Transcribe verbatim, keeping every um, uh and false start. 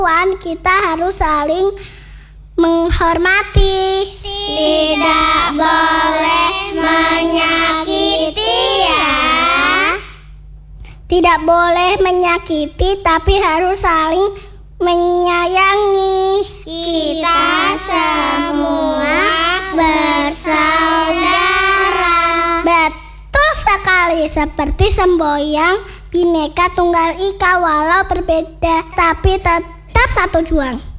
Kita harus saling menghormati. Tidak boleh menyakiti ya. Tidak boleh menyakiti, tapi harus saling menyayangi. Kita semua bersaudara. Betul sekali, seperti semboyan Bhinneka Tunggal Ika, walau berbeda tapi tetap satu juang.